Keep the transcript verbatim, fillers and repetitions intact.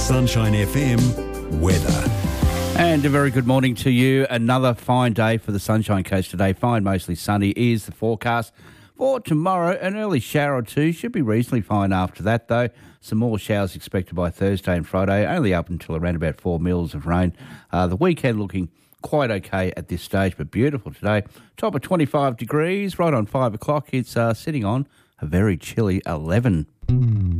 Sunshine F M weather. And a very good morning to you. Another fine day for the Sunshine Coast today. Fine, mostly sunny is the forecast. For tomorrow, an early shower or two. Should be reasonably fine after that, though. Some more showers expected by Thursday and Friday, only up until around about four mils of rain. Uh, the weekend looking quite okay at this stage, but beautiful today. Top of twenty-five degrees, right on five o'clock. It's uh, sitting on a very chilly eleven.